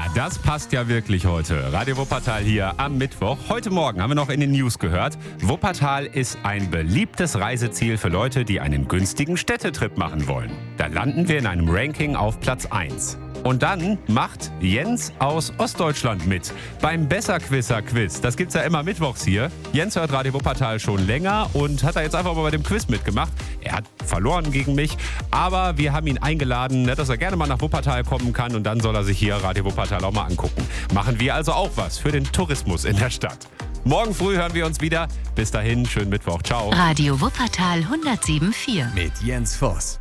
das passt ja wirklich heute. Radio Wuppertal hier am Mittwoch. Heute Morgen haben wir noch in den News gehört, Wuppertal ist ein beliebtes Reiseziel für Leute, die einen günstigen Städtetrip machen wollen. Da landen wir in einem Ranking auf Platz 1. Und dann macht Jens aus Ostdeutschland mit beim Besserquisser-Quiz. Das gibt's ja immer mittwochs hier. Jens hört Radio Wuppertal schon länger und hat da jetzt einfach mal bei dem Quiz mitgemacht. Er hat verloren gegen mich, aber wir haben ihn eingeladen, dass er gerne mal nach Wuppertal kommen kann und dann soll er sich hier Radio Wuppertal auch mal angucken. Machen wir also auch was für den Tourismus in der Stadt. Morgen früh hören wir uns wieder. Bis dahin, schönen Mittwoch. Ciao. Radio Wuppertal 107.4 mit Jens Voss.